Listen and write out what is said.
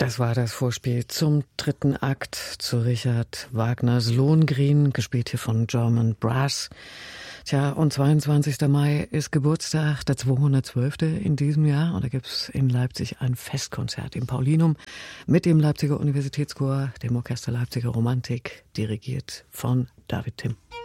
Das war das Vorspiel zum dritten Akt zu Richard Wagners Lohengrin, gespielt hier von German Brass. Tja, und 22. Mai ist Geburtstag, der 212. in diesem Jahr. Und da gibt's in Leipzig ein Festkonzert im Paulinum mit dem Leipziger Universitätschor, dem Orchester Leipziger Romantik, dirigiert von David Timm.